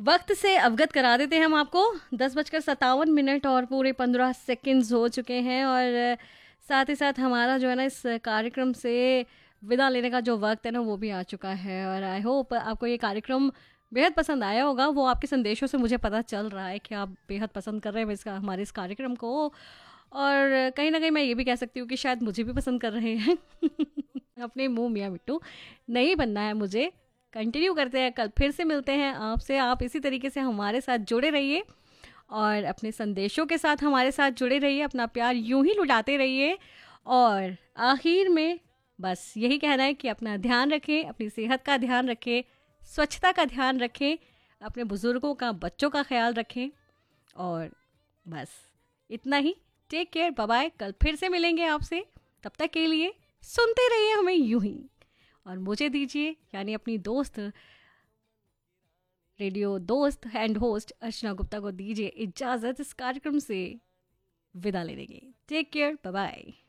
वक्त से अवगत करा देते हैं हम आपको। 10:57 और पूरे 15 सेकंड्स हो चुके हैं और साथ ही साथ हमारा जो है ना इस कार्यक्रम से विदा लेने का जो वक्त है ना वो भी आ चुका है। और आई होप आपको ये कार्यक्रम बेहद पसंद आया होगा। वो आपके संदेशों से मुझे पता चल रहा है कि आप बेहद पसंद कर रहे हैं हमारे इस कार्यक्रम को। और कहीं ना कहीं मैं ये भी कह सकती हूँ कि शायद मुझे भी पसंद कर रहे हैं। अपने मुंह मियाँ मिट्टू नहीं बनना है मुझे। कंटिन्यू करते हैं, कल फिर से मिलते हैं आपसे। आप इसी तरीके से हमारे साथ जुड़े रहिए और अपने संदेशों के साथ हमारे साथ जुड़े रहिए, अपना प्यार यूं ही लुटाते रहिए। और आखिर में बस यही कहना है कि अपना ध्यान रखें, अपनी सेहत का ध्यान रखें, स्वच्छता का ध्यान रखें, अपने बुजुर्गों का, बच्चों का ख्याल रखें। और बस इतना ही। Take care, bye bye. कल फिर से मिलेंगे आपसे। तब तक के लिए सुनते रहिए हमें यूं ही। और मुझे दीजिए, यानी अपनी दोस्त, रेडियो दोस्त एंड होस्ट अर्चना गुप्ता को दीजिए इजाज़त इस कार्यक्रम से विदा लेने की। Take care, bye bye.